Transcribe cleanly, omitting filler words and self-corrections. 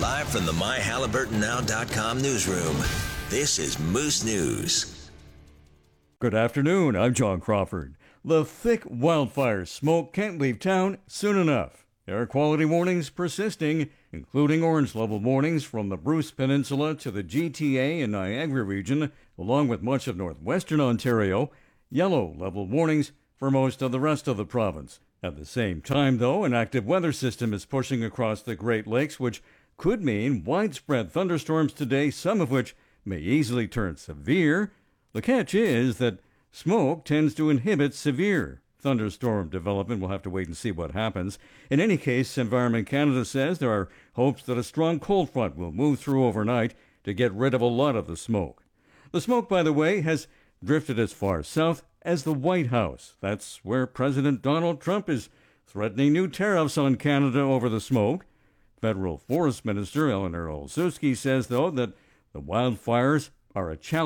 Live from the MyHalliburtonNow.com newsroom, this is Moose News. Good afternoon, I'm John Crawford. The thick wildfire smoke can't leave town soon enough. Air quality warnings persisting, including orange-level warnings from the Bruce Peninsula to the GTA and Niagara region, along with much of northwestern Ontario. Yellow-level warnings for most of the rest of the province. At the same time, though, an active weather system is pushing across the Great Lakes, which could mean widespread thunderstorms today, some of which may easily turn severe. The catch is that smoke tends to inhibit severe thunderstorm development. We'll have to wait and see what happens. In any case, Environment Canada says there are hopes that a strong cold front will move through overnight to get rid of a lot of the smoke. The smoke, by the way, has drifted as far south as the White House. That's where President Donald Trump is threatening new tariffs on Canada over the smoke. Federal Forest Minister Eleanor Olszewski says, though, that the wildfires are a challenge